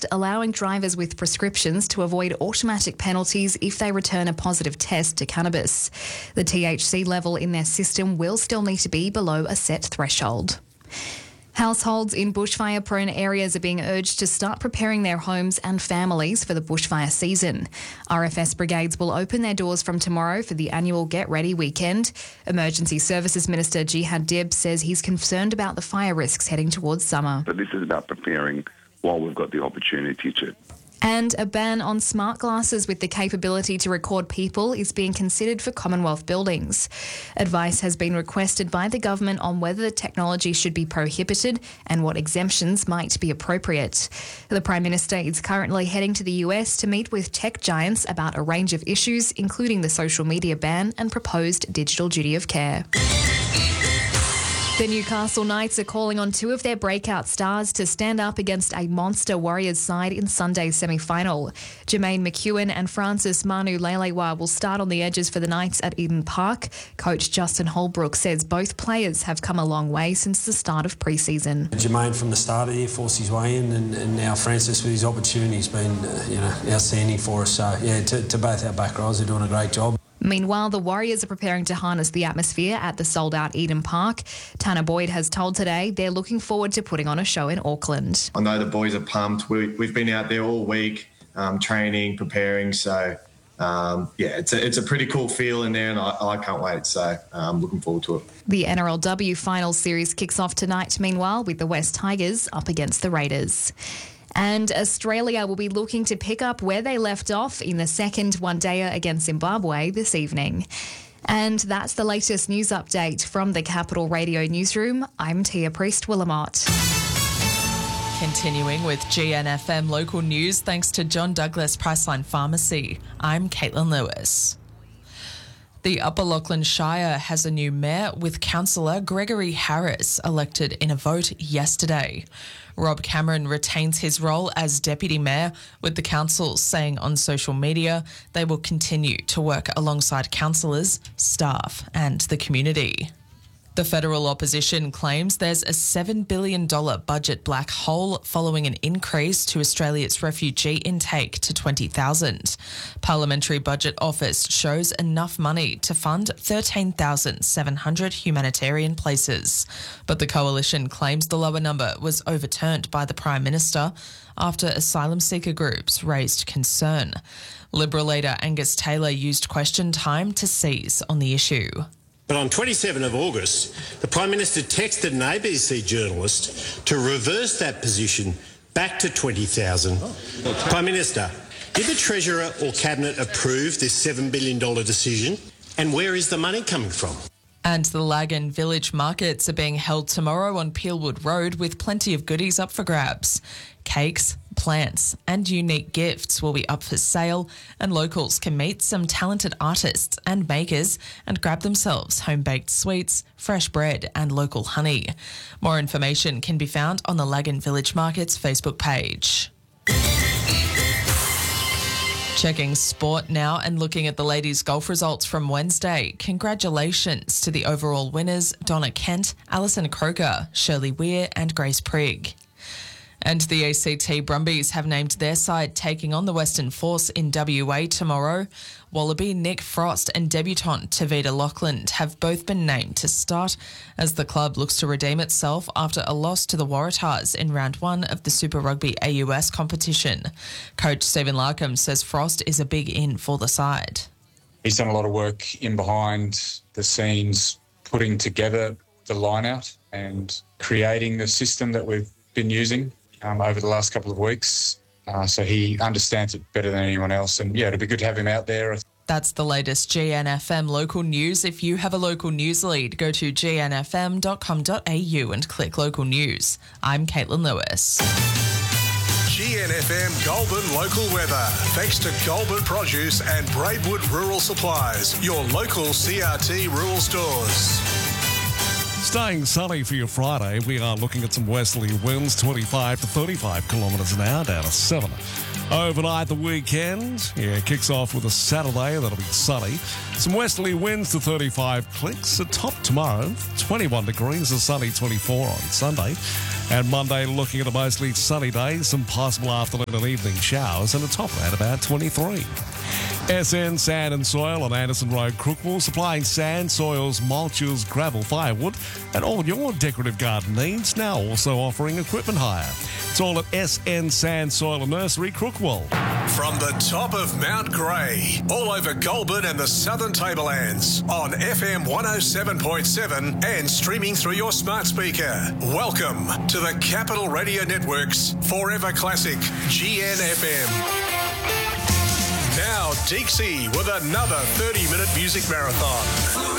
announced, allowing drivers with prescriptions to avoid automatic penalties if they return a positive test to cannabis. The THC level in their system will still need to be below a set threshold. Households in bushfire-prone areas are being urged to start preparing their homes and families for the bushfire season. RFS brigades will open their doors from tomorrow for the annual Get Ready weekend. Emergency Services Minister Jihad Dib says he's concerned about the fire risks heading towards summer. But this is about preparing while we've got the opportunity to. And a ban on smart glasses with the capability to record people is being considered for Commonwealth buildings. Advice has been requested by the government on whether the technology should be prohibited and what exemptions might be appropriate. The Prime Minister is currently heading to the US to meet with tech giants about a range of issues, including the social media ban and proposed digital duty of care. The Newcastle Knights are calling on two of their breakout stars to stand up against a monster Warriors side in Sunday's semi-final. Jermaine McEwen and Francis Manu Lelewa will start on the edges for the Knights at Eden Park. Coach Justin Holbrook says both players have come a long way since the start of pre-season. Jermaine from the start of the year forced his way in, and now Francis with his opportunity has been outstanding for us. So, to both our back rows, they're doing a great job. Meanwhile, the Warriors are preparing to harness the atmosphere at the sold-out Eden Park. Tanner Boyd has told Today they're looking forward to putting on a show in Auckland. I know the boys are pumped. We've been out there all week, training, preparing. So, it's a pretty cool feel in there, and I can't wait. So I'm looking forward to it. The NRLW Finals Series kicks off tonight, meanwhile, with the West Tigers up against the Raiders. And Australia will be looking to pick up where they left off in the second one-dayer against Zimbabwe this evening. And that's the latest news update from the Capital Radio Newsroom. I'm Tia Priest-Willamott. Continuing with GNFM local news, thanks to John Douglas Priceline Pharmacy. I'm Caitlin Lewis. The Upper Lachlan Shire has a new mayor, with Councillor Gregory Harris elected in a vote yesterday. Rob Cameron retains his role as Deputy Mayor, with the council saying on social media they will continue to work alongside councillors, staff and the community. The federal opposition claims there's a $7 billion budget black hole following an increase to Australia's refugee intake to 20,000. Parliamentary Budget Office shows enough money to fund 13,700 humanitarian places. But the coalition claims the lower number was overturned by the Prime Minister after asylum seeker groups raised concern. Liberal leader Angus Taylor used question time to seize on the issue. But on 27 of August, the Prime Minister texted an ABC journalist to reverse that position back to 20,000. Prime Minister, did the Treasurer or Cabinet approve this $7 billion decision? And where is the money coming from? And the Lagan Village markets are being held tomorrow on Peelwood Road, with plenty of goodies up for grabs. Cakes, plants and unique gifts will be up for sale, and locals can meet some talented artists and makers and grab themselves home-baked sweets, fresh bread and local honey. More information can be found on the Lagan Village Market's Facebook page. Checking sport now and looking at the ladies' golf results from Wednesday. Congratulations to the overall winners, Donna Kent, Alison Croker, Shirley Weir and Grace Prigg. And the ACT Brumbies have named their side taking on the Western Force in WA tomorrow. Wallaby Nick Frost and debutant Tavita Lockland have both been named to start as the club looks to redeem itself after a loss to the Waratahs in round one of the Super Rugby AUS competition. Coach Stephen Larkham says Frost is a big in for the side. He's done a lot of work in behind the scenes, putting together the line-out and creating the system that we've been using over the last couple of weeks. So he understands it better than anyone else. And, it'll be good to have him out there. That's the latest GNFM local news. If you have a local news lead, go to gnfm.com.au and click local news. I'm Caitlin Lewis. GNFM Goulburn local weather. Thanks to Goulburn Produce and Braidwood Rural Supplies, your local CRT rural stores. Staying sunny for your Friday, we are looking at some westerly winds, 25 to 35 kilometres an hour, down to 7. Overnight, the weekend, kicks off with a Saturday, that'll be sunny. Some westerly winds to 35 clicks. A top tomorrow, 21 degrees, a sunny 24 on Sunday. And Monday, looking at a mostly sunny day, some possible afternoon and evening showers, and a top around about 23. SN Sand and Soil on Anderson Road, Crookwell, supplying sand, soils, mulches, gravel, firewood, and all your decorative garden needs. Now also offering equipment hire. It's all at SN Sand, Soil and Nursery, Crookwell. From the top of Mount Grey, all over Goulburn and the Southern Tablelands, on FM 107.7 and streaming through your smart speaker. Welcome to the Capital Radio Network's Forever Classic, GNFM. Now, Dixie with another 30-minute music marathon.